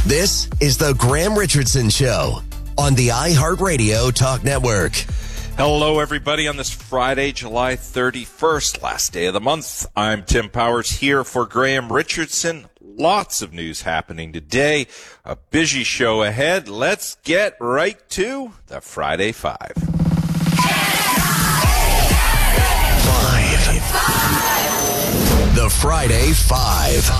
This is the Graham Richardson Show on the iHeartRadio Talk Network. Hello, everybody, on this Friday, July 31st, last day of the month. I'm Tim Powers here for Graham Richardson. Lots of news happening today. A busy show ahead. Let's get right to the Friday Five. The Friday Five.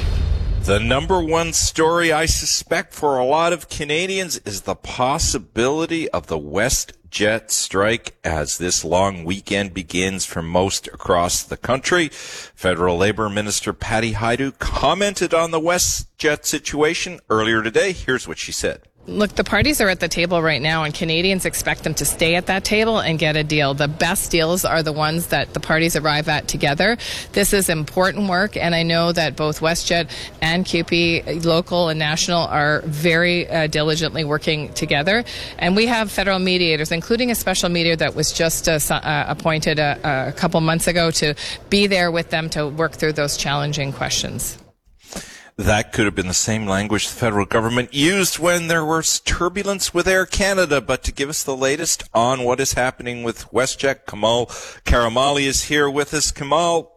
The number one story, I suspect, for a lot of Canadians is the possibility of the WestJet strike as this long weekend begins for most across the country. Federal Labor Minister Patty Hajdu commented on the WestJet situation earlier today. Here's what she said. Look, the parties are at the table right now, and Canadians expect them to stay at that table and get a deal. The best deals are the ones that the parties arrive at together. This is important work, and I know that both WestJet and CUPE, local and national, are very diligently working together. And we have federal mediators, including a special mediator that was just appointed a couple months ago to be there with them to work through those challenging questions. That could have been the same language the federal government used when there was turbulence with Air Canada. But to give us the latest on what is happening with WestJet, Kamal Karamali is here with us. Kamal,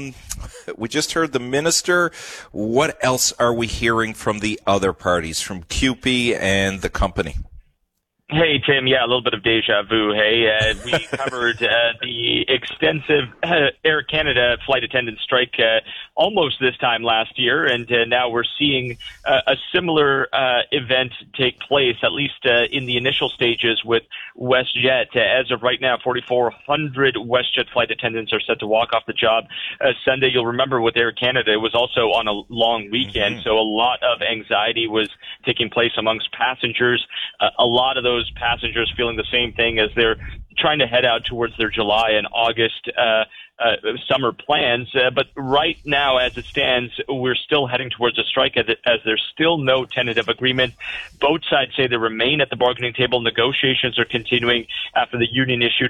we just heard the minister. What else are we hearing from the other parties, from CUPE and the company? Hey, Tim. Yeah, a little bit of deja vu. Hey, we covered the extensive Air Canada flight attendant strike almost this time last year, and now we're seeing a similar event take place, at least in the initial stages with WestJet. As of right now, 4,400 WestJet flight attendants are set to walk off the job Sunday. You'll remember with Air Canada, it was also on a long weekend, so a lot of anxiety was taking place amongst passengers. A lot of those passengers feeling the same thing as they're trying to head out towards their July and August summer plans. But right now, as it stands, we're still heading towards a strike as there's still no tentative agreement. Both sides say they remain at the bargaining table. Negotiations are continuing after the union issued